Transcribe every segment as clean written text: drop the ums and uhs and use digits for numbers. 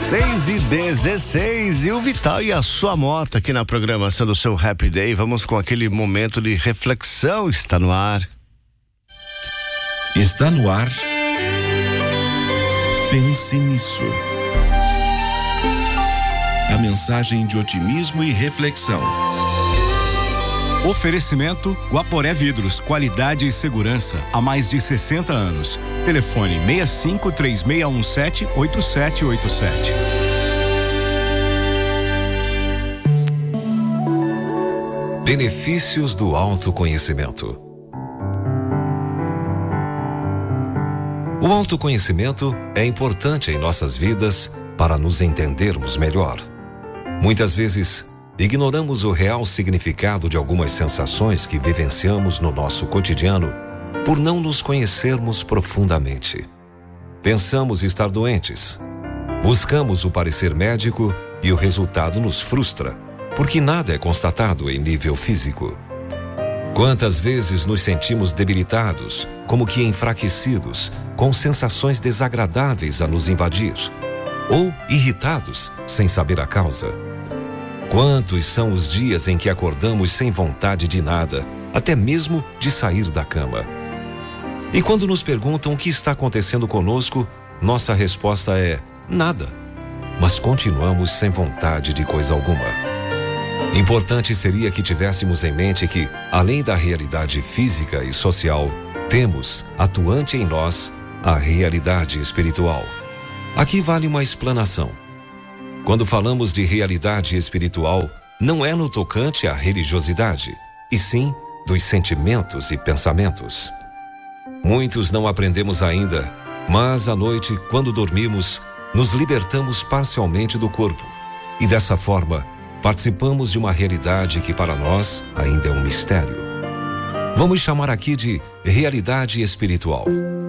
6h16 e o Vital e a sua moto aqui na programação do seu Happy Day. Vamos com aquele momento de reflexão. Está no ar. Está no ar. Pense nisso. A mensagem de otimismo e reflexão. Oferecimento Guaporé Vidros, qualidade e segurança há mais de 60 anos. Telefone 6536178787. Benefícios do autoconhecimento. O autoconhecimento é importante em nossas vidas para nos entendermos melhor. Muitas vezes, ignoramos o real significado de algumas sensações que vivenciamos no nosso cotidiano por não nos conhecermos profundamente. Pensamos estar doentes. Buscamos o parecer médico e o resultado nos frustra, porque nada é constatado em nível físico. Quantas vezes nos sentimos debilitados, como que enfraquecidos, com sensações desagradáveis a nos invadir, ou irritados sem saber a causa. Quantos são os dias em que acordamos sem vontade de nada, até mesmo de sair da cama? E quando nos perguntam o que está acontecendo conosco, nossa resposta é nada, mas continuamos sem vontade de coisa alguma. Importante seria que tivéssemos em mente que, além da realidade física e social, temos, atuante em nós, a realidade espiritual. Aqui vale uma explanação. Quando falamos de realidade espiritual, não é no tocante à religiosidade, e sim dos sentimentos e pensamentos. Muitos não aprendemos ainda, mas à noite, quando dormimos, nos libertamos parcialmente do corpo, e dessa forma, participamos de uma realidade que para nós ainda é um mistério. Vamos chamar aqui de realidade espiritual.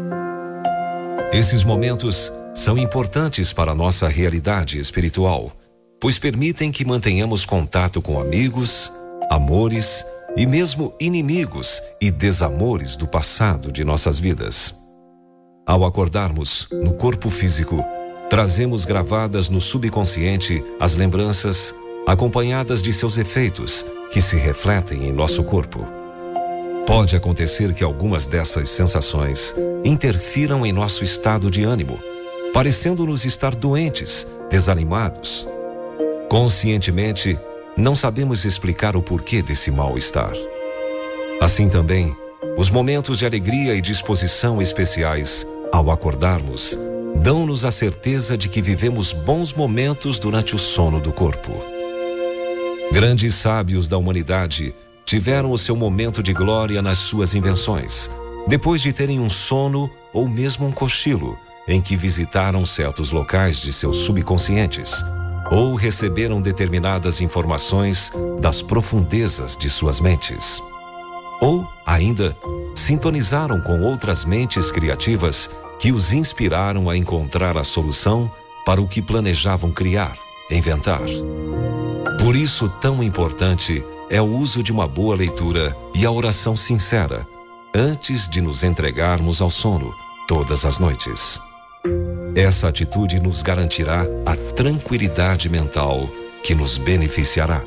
Esses momentos são importantes para a nossa realidade espiritual, pois permitem que mantenhamos contato com amigos, amores e mesmo inimigos e desamores do passado de nossas vidas. Ao acordarmos no corpo físico, trazemos gravadas no subconsciente as lembranças acompanhadas de seus efeitos que se refletem em nosso corpo. Pode acontecer que algumas dessas sensações interfiram em nosso estado de ânimo, parecendo-nos estar doentes, desanimados. Conscientemente, não sabemos explicar o porquê desse mal-estar. Assim também, os momentos de alegria e disposição especiais, ao acordarmos, dão-nos a certeza de que vivemos bons momentos durante o sono do corpo. Grandes sábios da humanidade tiveram o seu momento de glória nas suas invenções, depois de terem um sono ou mesmo um cochilo, em que visitaram certos locais de seus subconscientes, ou receberam determinadas informações das profundezas de suas mentes. Ou, ainda, sintonizaram com outras mentes criativas que os inspiraram a encontrar a solução para o que planejavam criar, inventar. Por isso, tão importante é o uso de uma boa leitura e a oração sincera, antes de nos entregarmos ao sono todas as noites. Essa atitude nos garantirá a tranquilidade mental que nos beneficiará.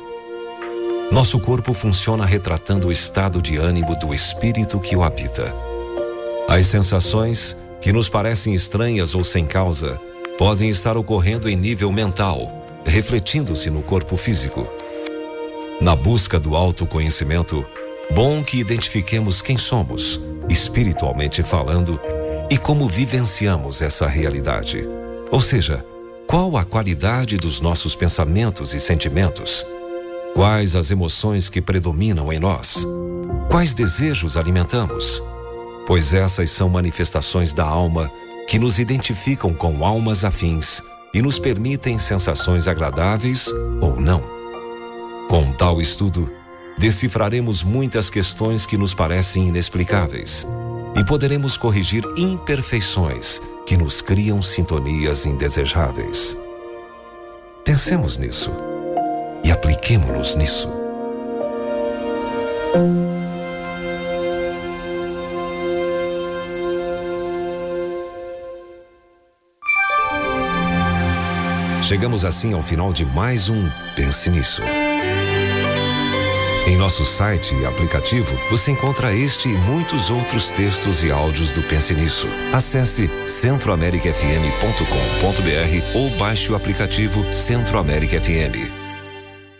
Nosso corpo funciona retratando o estado de ânimo do espírito que o habita. As sensações, que nos parecem estranhas ou sem causa, podem estar ocorrendo em nível mental, refletindo-se no corpo físico. Na busca do autoconhecimento, bom que identifiquemos quem somos, espiritualmente falando, e como vivenciamos essa realidade. Ou seja, qual a qualidade dos nossos pensamentos e sentimentos? Quais as emoções que predominam em nós? Quais desejos alimentamos? Pois essas são manifestações da alma que nos identificam com almas afins e nos permitem sensações agradáveis ou não. Com tal estudo, decifraremos muitas questões que nos parecem inexplicáveis e poderemos corrigir imperfeições que nos criam sintonias indesejáveis. Pensemos nisso e apliquemo-nos nisso. Chegamos assim ao final de mais um Pense Nisso. Em nosso site e aplicativo, você encontra este e muitos outros textos e áudios do Pense Nisso. Acesse centroamericafm.com.br ou baixe o aplicativo Centro América FM.